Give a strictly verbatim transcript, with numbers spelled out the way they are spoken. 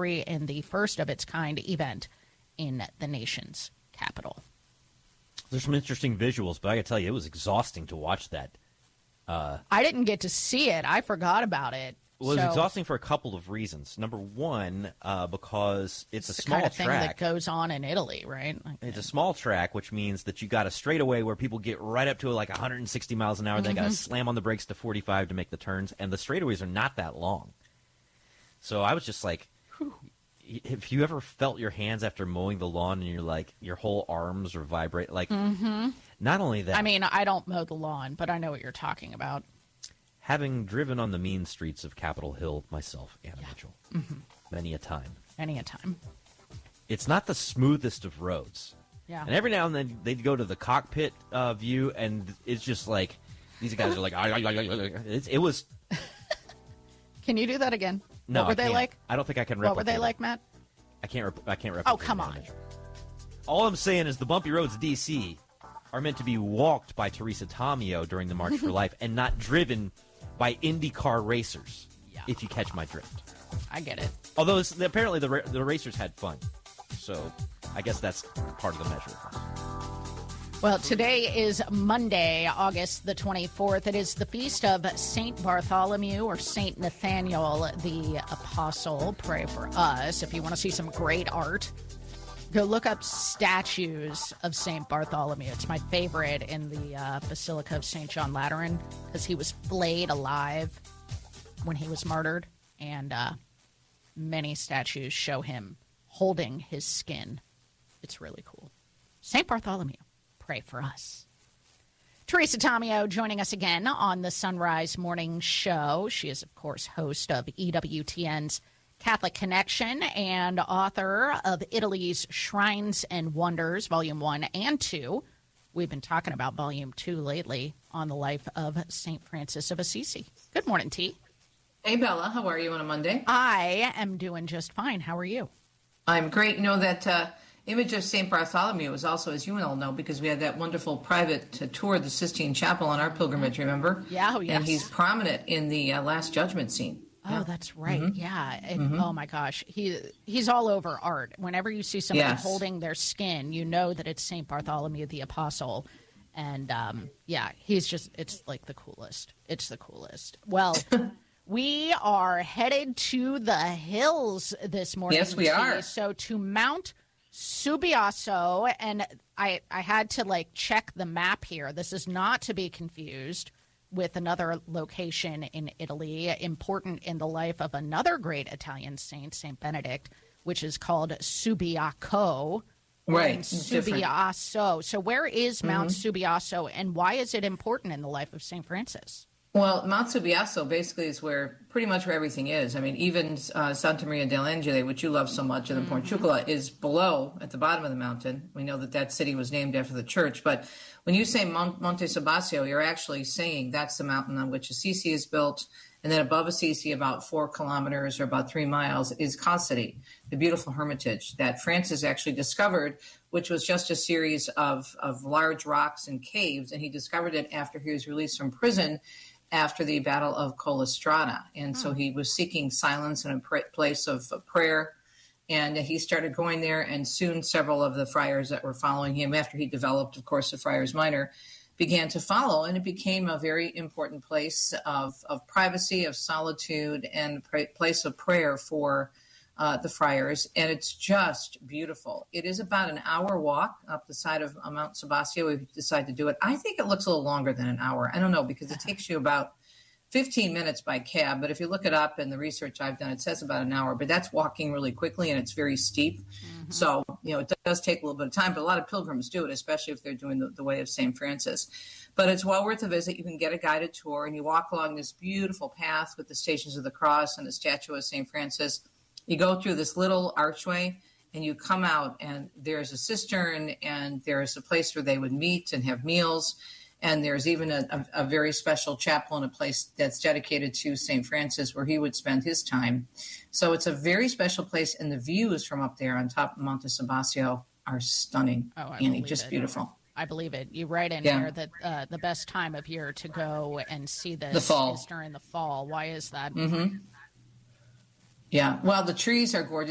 in the first of its kind event in the nation's capital. There's some interesting visuals, but I gotta tell you, it was exhausting to watch that. Uh, I didn't get to see it. I forgot about it. Well, it was so, exhausting for a couple of reasons. Number one, uh, because it's, it's a the small kind of thing track. that goes on in Italy, right? Like, it's a small track, which means that you got a straightaway where people get right up to like one hundred sixty miles an hour. Mm-hmm. They got to slam on the brakes to forty-five to make the turns, and the straightaways are not that long. So I was just like, whew. Have you ever felt your hands after mowing the lawn and you're like, your whole arms are vibrate? Like, mm-hmm. Not only that. I mean, I don't mow the lawn, but I know what you're talking about. Having driven on the mean streets of Capitol Hill myself, Anna yeah. Mitchell, mm-hmm. many a time. Many a time. It's not the smoothest of roads. Yeah. And every now and then they'd go to the cockpit uh, view, and it's just like, these guys are like, it's, it was. Can you do that again? No, what were I they can't. like? I don't think I can replicate. What were they it. like, Matt? I can't. Rep- I can't replicate. Oh, come on. Image. All I'm saying is the bumpy roads of D C are meant to be walked by Teresa Tomeo during the March for Life, and not driven by IndyCar racers. Yeah. If you catch my drift. I get it. Although it's, apparently the ra- the racers had fun, so I guess that's part of the measure. Well, today is Monday, August the twenty-fourth. It is the feast of Saint Bartholomew or Saint Nathaniel the Apostle. Pray for us. If you want to see some great art, go look up statues of Saint Bartholomew. It's my favorite in the uh, Basilica of Saint John Lateran because he was flayed alive when he was martyred, and uh, many statues show him holding his skin. It's really cool. Saint Bartholomew. Pray for us. Teresa Tomeo joining us again on the Sunrise Morning Show. She is, of course, host of E W T N's Catholic Connection and author of Italy's Shrines and Wonders, Volume one and two. We've been talking about Volume two lately on the life of Saint Francis of Assisi. Good morning, T. Hey, Bella. How are you on a Monday? I am doing just fine. How are you? I'm great. You know that... Uh, image of Saint Bartholomew is also, as you all know, because we had that wonderful private uh, tour of the Sistine Chapel on our pilgrimage, remember? Yeah, oh, yes. And he's prominent in the uh, Last Judgment scene. Oh, yeah. That's right. Mm-hmm. Yeah. It, mm-hmm. Oh, my gosh. He He's all over art. Whenever you see somebody yes. holding their skin, you know that it's Saint Bartholomew the Apostle. And, um, yeah, he's just, it's like the coolest. It's the coolest. Well, we are headed to the hills this morning. Yes, we are. So to Mount Subbiaso, and I, I had to like check the map here. This is not to be confused with another location in Italy, important in the life of another great Italian saint, Saint Benedict, which is called Subiaco. Right. Subiaso. So where is Mount mm-hmm. Subbiaso, and why is it important in the life of Saint Francis? Well, Mount Subbiaso basically is where pretty much where everything is. I mean, even uh, Santa Maria dell'Angelo, which you love so much, and the mm-hmm. Portiuncula, is below at the bottom of the mountain. We know that that city was named after the church. But when you say Mont- Monte Subasio, you're actually saying that's the mountain on which Assisi is built. And then above Assisi, about four kilometers or about three miles, is Cassati, the beautiful hermitage that Francis actually discovered, which was just a series of, of large rocks and caves. And he discovered it after he was released from prison after the Battle of Collestrata. And so he was seeking silence and a pr- place of uh, prayer. And he started going there, and soon several of the friars that were following him, after he developed, of course, the Friars Minor, began to follow. And it became a very important place of, of privacy, of solitude, and a place of prayer for uh, the friars. And it's just beautiful. It is about an hour walk up the side of uh, Mount Subasio if you decide to do it. I think it looks a little longer than an hour. I don't know, because it takes you about fifteen minutes by cab. But if you look it up in the research I've done, it says about an hour. But that's walking really quickly, and it's very steep. Mm-hmm. So, you know, it does take a little bit of time. But a lot of pilgrims do it, especially if they're doing the, the way of Saint Francis. But it's well worth a visit. You can get a guided tour, and you walk along this beautiful path with the Stations of the Cross and the statue of Saint Francis. You go through this little archway, and you come out, and there's a cistern, and there's a place where they would meet and have meals. And there's even a, a, a very special chapel and a place that's dedicated to Saint Francis where he would spend his time. So it's a very special place, and the views from up there on top of Monte Subasio are stunning. Oh, I Annie, believe just it. beautiful. I believe it. You write in yeah. here that uh, the best time of year to go and see this the fall. is during the fall. Why is that? Mm-hmm. Yeah, well, the trees are gorgeous.